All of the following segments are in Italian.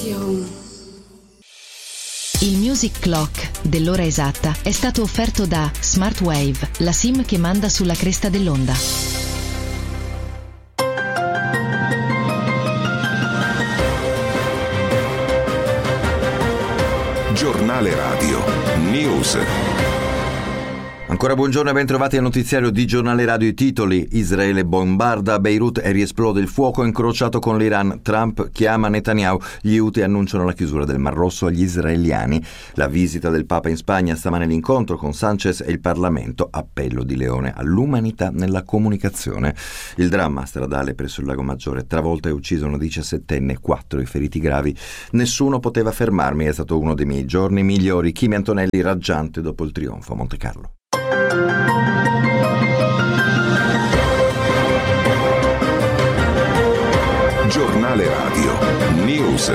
Il Music Clock dell'ora esatta è stato offerto da Smartwave, la SIM che manda sulla cresta dell'onda. Giornale Radio News. Ancora buongiorno e ben trovati al notiziario di Giornale Radio. I titoli: Israele bombarda Beirut e riesplode il fuoco incrociato con l'Iran. Trump chiama Netanyahu. Gli Houthi annunciano la chiusura del Mar Rosso agli israeliani. La visita del Papa in Spagna, stamane l'incontro con Sanchez e il Parlamento. Appello di Leone all'umanità nella comunicazione. Il dramma stradale presso il Lago Maggiore. Travolta e uccisa una 17enne, 4 i feriti gravi. Nessuno poteva fermarmi, è stato uno dei miei giorni migliori. Kimi Antonelli raggiante dopo il trionfo a Montecarlo. Giornale Radio News.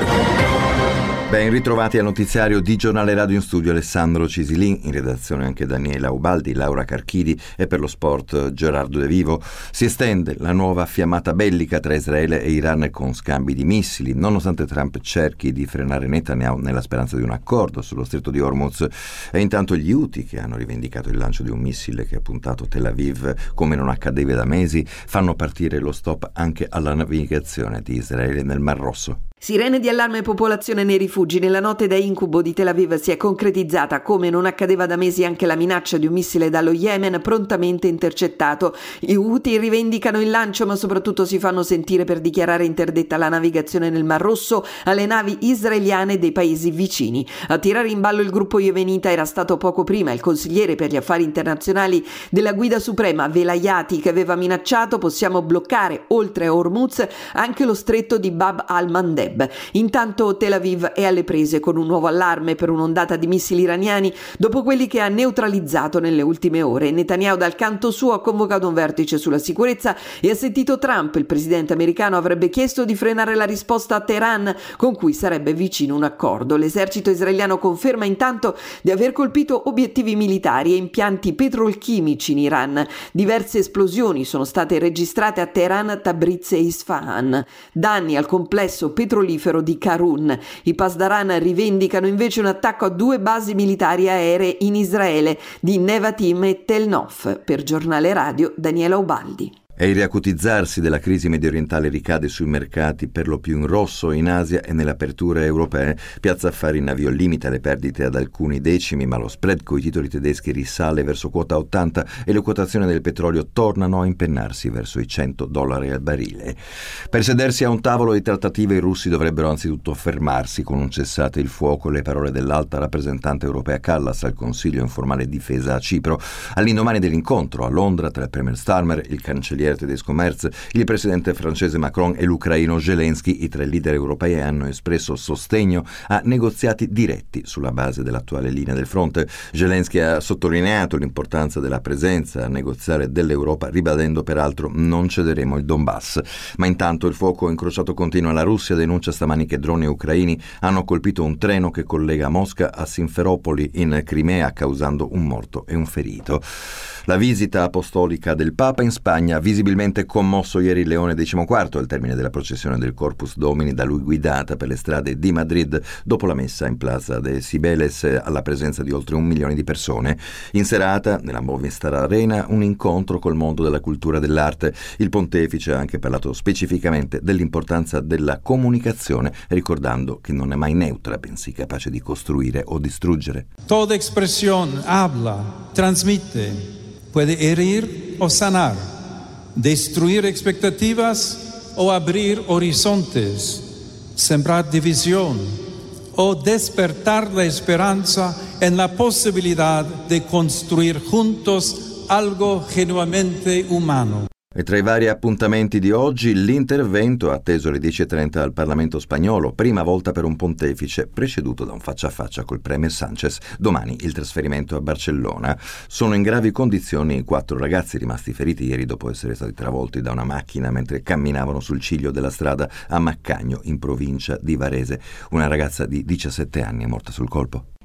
Ben ritrovati al notiziario di Giornale Radio, in studio Alessandro Cisilin, in redazione anche Daniela Ubaldi, Laura Carchidi e per lo sport Gerardo De Vivo. Si estende la nuova fiammata bellica tra Israele e Iran con scambi di missili, nonostante Trump cerchi di frenare Netanyahu nella speranza di un accordo sullo stretto di Hormuz. E intanto gli Houthi, che hanno rivendicato il lancio di un missile che ha puntato Tel Aviv come non accadeva da mesi, fanno partire lo stop anche alla navigazione di Israele nel Mar Rosso. Sirene di allarme popolazione nei rifugi. Nella notte da incubo di Tel Aviv si è concretizzata, come non accadeva da mesi, anche la minaccia di un missile dallo Yemen prontamente intercettato. Gli Houthi rivendicano il lancio, ma soprattutto si fanno sentire per dichiarare interdetta la navigazione nel Mar Rosso alle navi israeliane dei paesi vicini. A tirare in ballo il gruppo yemenita era stato poco prima il consigliere per gli affari internazionali della Guida Suprema Velayati, che aveva minacciato: possiamo bloccare oltre a Hormuz anche lo stretto di Bab al-Mandeb. Intanto Tel Aviv è alle prese con un nuovo allarme per un'ondata di missili iraniani dopo quelli che ha neutralizzato nelle ultime ore. Netanyahu dal canto suo ha convocato un vertice sulla sicurezza e ha sentito Trump. Il presidente americano avrebbe chiesto di frenare la risposta a Teheran, con cui sarebbe vicino un accordo. L'esercito israeliano conferma intanto di aver colpito obiettivi militari e impianti petrolchimici in Iran. Diverse esplosioni sono state registrate a Teheran, Tabriz e Isfahan. Danni al complesso petrolifero di Karun. I Pasdaran rivendicano invece un attacco a 2 basi militari aeree in Israele di Nevatim e Tel Nof. Per Giornale Radio Daniela Ubaldi. E il riacutizzarsi della crisi mediorientale ricade sui mercati, per lo più in rosso in Asia e nelle aperture europee. Piazza Affari in avvio limita le perdite ad alcuni decimi, ma lo spread coi titoli tedeschi risale verso quota 80 e le quotazioni del petrolio tornano a impennarsi verso i $100 al barile. Per sedersi a un tavolo di trattative i russi dovrebbero anzitutto fermarsi con un cessate il fuoco, le parole dell'alta rappresentante europea Kallas al Consiglio informale difesa a Cipro. All'indomani dell'incontro a Londra tra il premier Starmer, il cancelliere tedesco Merz, il presidente francese Macron e l'ucraino Zelensky, i 3 leader europei hanno espresso sostegno a negoziati diretti sulla base dell'attuale linea del fronte. Zelensky ha sottolineato l'importanza della presenza a negoziare dell'Europa, ribadendo peraltro: non cederemo il Donbass. Ma intanto il fuoco incrociato continua. La Russia denuncia stamani che droni ucraini hanno colpito un treno che collega Mosca a Simferopoli in Crimea, causando un morto e un ferito. La visita apostolica del Papa in Spagna, visibilmente commosso ieri Leone XIV al termine della processione del Corpus Domini, da lui guidata per le strade di Madrid dopo la messa in Plaza de Cibeles alla presenza di oltre 1 milione di persone. In serata, nella Movistar Arena, un incontro col mondo della cultura e dell'arte. Il pontefice ha anche parlato specificamente dell'importanza della comunicazione, ricordando che non è mai neutra, bensì capace di costruire o distruggere. Toda expresión habla, transmite, puede herir o sanar, destruir expectativas o abrir horizontes, sembrar división o despertar la esperanza en la posibilidad de construir juntos algo genuinamente humano. E tra i vari appuntamenti di oggi l'intervento atteso alle 10:30 al Parlamento spagnolo, prima volta per un pontefice, preceduto da un faccia a faccia col premier Sanchez. Domani il trasferimento a Barcellona. Sono in gravi condizioni 4 ragazzi rimasti feriti ieri dopo essere stati travolti da una macchina mentre camminavano sul ciglio della strada a Maccagno, in provincia di Varese. Una ragazza di 17 anni è morta sul colpo.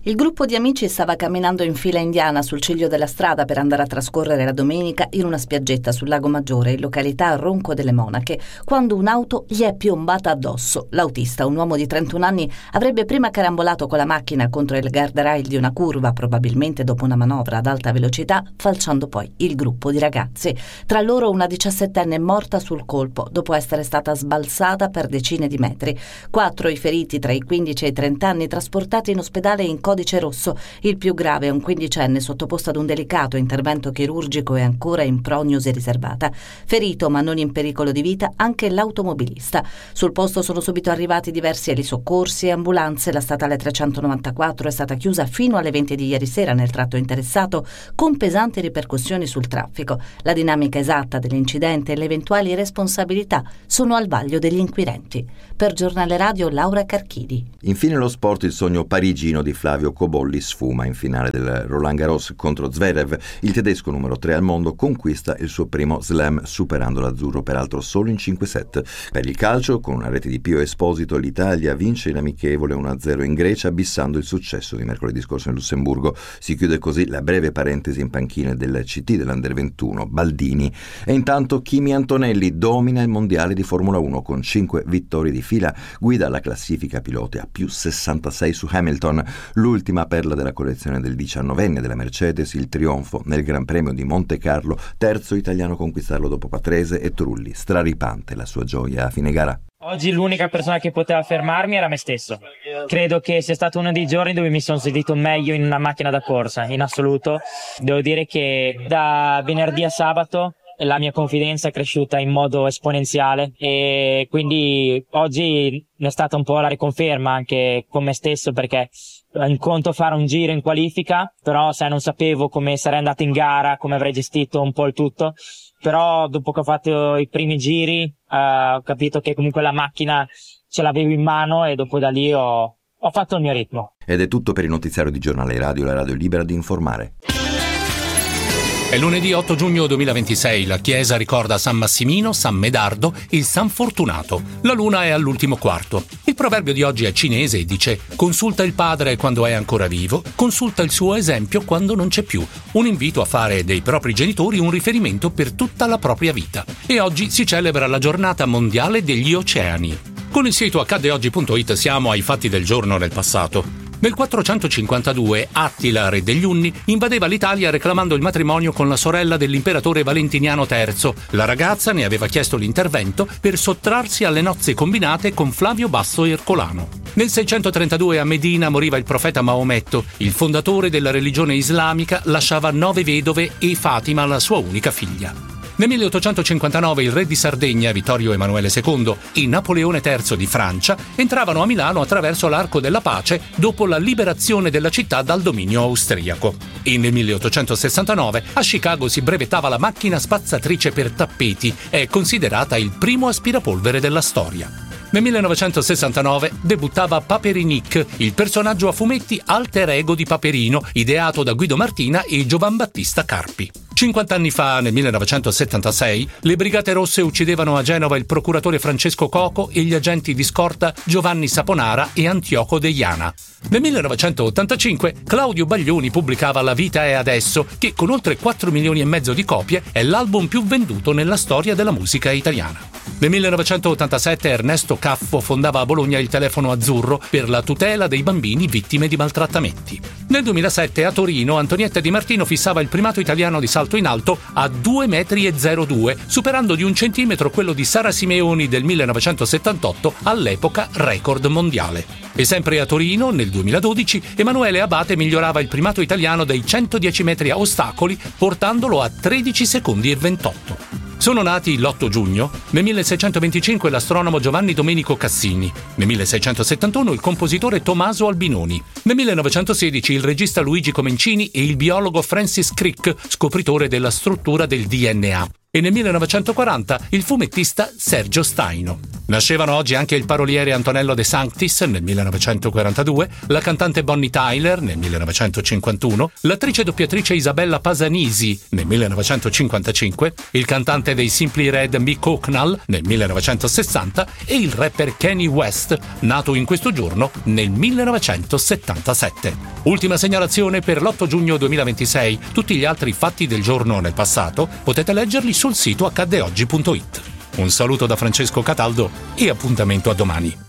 Il gruppo di amici stava camminando in fila indiana sul ciglio della strada per andare a trascorrere la domenica in una spiaggetta sul Lago Maggiore, in località Ronco delle Monache, quando un'auto gli è piombata addosso. L'autista, un uomo di 31 anni, avrebbe prima carambolato con la macchina contro il guardrail di una curva, probabilmente dopo una manovra ad alta velocità, falciando poi il gruppo di ragazzi. Tra loro una 17enne morta sul colpo, dopo essere stata sbalzata per decine di metri. 4 i feriti tra i 15 e i 30 anni trasportati in ospedale in codice rosso. Il più grave è un 15enne sottoposto ad un delicato intervento chirurgico e ancora in prognosi riservata. Ferito ma non in pericolo di vita anche l'automobilista. Sul posto sono subito arrivati diversi elisoccorsi e ambulanze. La statale 394 è stata chiusa fino alle 20 di ieri sera nel tratto interessato, con pesanti ripercussioni sul traffico. La dinamica esatta dell'incidente e le eventuali responsabilità sono al vaglio degli inquirenti. Per Giornale Radio, Laura Carchidi. Infine lo sport, il sogno parigino di Flavio Cobolli sfuma. In finale del Roland Garros contro Zverev, il tedesco numero 3 al mondo conquista il suo primo slam superando l'azzurro, peraltro solo in 5 set. Per il calcio, con una rete di Pio Esposito, l'Italia vince in amichevole 1-0 in Grecia, abissando il successo di mercoledì scorso in Lussemburgo. Si chiude così la breve parentesi in panchina del CT dell'Under 21 Baldini. E intanto Kimi Antonelli domina il mondiale di Formula 1 con 5 vittorie di fila, guida la classifica piloti a più 66 su Hamilton. L'ultima perla della collezione del 19enne della Mercedes, il trionfo nel Gran Premio di Monte Carlo, terzo italiano a conquistarlo dopo Patrese e Trulli. Straripante la sua gioia a fine gara. Oggi l'unica persona che poteva fermarmi era me stesso. Credo che sia stato uno dei giorni dove mi sono sentito meglio in una macchina da corsa, in assoluto. Devo dire che da venerdì a sabato la mia confidenza è cresciuta in modo esponenziale e quindi oggi è stata un po' la riconferma anche con me stesso, perché in conto fare un giro in qualifica, però non sapevo come sarei andato in gara, come avrei gestito un po' il tutto, però dopo che ho fatto i primi giri ho capito che comunque la macchina ce l'avevo in mano e dopo da lì ho fatto il mio ritmo. Ed è tutto per il notiziario di Giornale Radio, la radio libera di informare. È lunedì 8 giugno 2026, la chiesa ricorda San Massimino, San Medardo e San Fortunato. La luna è all'ultimo quarto. Il proverbio di oggi è cinese e dice: consulta il padre quando è ancora vivo, consulta il suo esempio quando non c'è più. Un invito a fare dei propri genitori un riferimento per tutta la propria vita. E oggi si celebra la giornata mondiale degli oceani. Con il sito accaddeoggi.it siamo ai fatti del giorno nel passato. Nel 452 Attila, re degli Unni, invadeva l'Italia reclamando il matrimonio con la sorella dell'imperatore Valentiniano III. La ragazza ne aveva chiesto l'intervento per sottrarsi alle nozze combinate con Flavio Basso Ercolano. Nel 632 a Medina moriva il profeta Maometto. Il fondatore della religione islamica lasciava 9 vedove e Fatima la sua unica figlia. Nel 1859 il re di Sardegna, Vittorio Emanuele II, e Napoleone III di Francia entravano a Milano attraverso l'Arco della Pace dopo la liberazione della città dal dominio austriaco. E nel 1869 a Chicago si brevettava la macchina spazzatrice per tappeti, è considerata il primo aspirapolvere della storia. Nel 1969 debuttava Paperinik, il personaggio a fumetti alter ego di Paperino, ideato da Guido Martina e Giovan Battista Carpi. 50 anni fa, nel 1976, le Brigate Rosse uccidevano a Genova il procuratore Francesco Coco e gli agenti di scorta Giovanni Saponara e Antioco Deiana. Nel 1985 Claudio Baglioni pubblicava La vita è adesso, che con oltre 4 milioni e mezzo di copie è l'album più venduto nella storia della musica italiana. Nel 1987 Ernesto Caffo fondava a Bologna il Telefono Azzurro per la tutela dei bambini vittime di maltrattamenti. Nel 2007 a Torino Antonietta Di Martino fissava il primato italiano di salto in alto a 2,02 m, superando di 1 centimetro quello di Sara Simeoni del 1978, all'epoca record mondiale. E sempre a Torino, nel 2012, Emanuele Abate migliorava il primato italiano dei 110 metri a ostacoli, portandolo a 13 secondi e 28. Sono nati l'8 giugno, nel 1625 l'astronomo Giovanni Domenico Cassini, nel 1671 il compositore Tommaso Albinoni, nel 1916 il regista Luigi Comencini e il biologo Francis Crick, scopritore della struttura del DNA, e nel 1940 il fumettista Sergio Staino. Nascevano oggi anche il paroliere Antonello De Sanctis nel 1942, la cantante Bonnie Tyler nel 1951, l'attrice e doppiatrice Isabella Pasanisi nel 1955, il cantante dei Simply Red Mick Hucknall nel 1960 e il rapper Kanye West, nato in questo giorno nel 1977. Ultima segnalazione per l'8 giugno 2026. Tutti gli altri fatti del giorno nel passato potete leggerli sul sito accadeoggi.it. Un saluto da Francesco Cataldo e appuntamento a domani.